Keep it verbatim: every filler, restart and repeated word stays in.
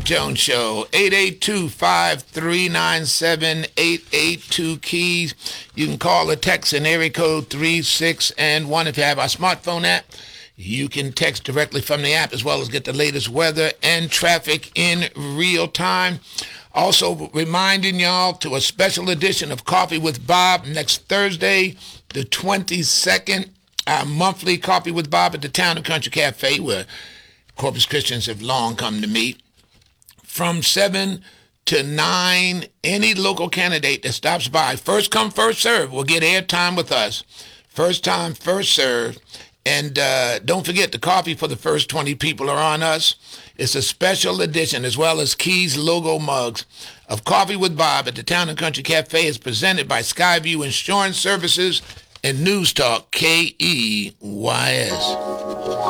Bob Jones Show. eight eight two, five three nine seven, eight eight two keys. You can call or text in area code three six and one. If you have our smartphone app, you can text directly from the app as well as get the latest weather and traffic in real time. Also reminding y'all to a special edition of Coffee with Bob next Thursday, the twenty-second, our monthly Coffee with Bob at the Town and Country Cafe, where Corpus Christians have long come to meet. From seven to nine, any local candidate that stops by, first come, first serve, will get airtime with us. First time, first serve. And uh, don't forget, the coffee for the first twenty people are on us. It's a special edition, as well as Keys logo mugs of Coffee with Bob at the Town and Country Cafe is presented by Skyview Insurance Services and News Talk K E Y S.